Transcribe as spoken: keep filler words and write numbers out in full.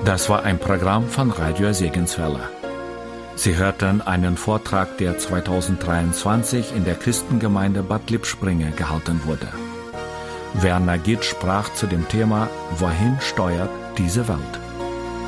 Das war ein Programm von Radio Segenswelle. Sie hörten einen Vortrag, der zweitausenddreiundzwanzig in der Christengemeinde Bad Lippspringe gehalten wurde. Werner Gitt sprach zu dem Thema: Wohin steuert diese Welt?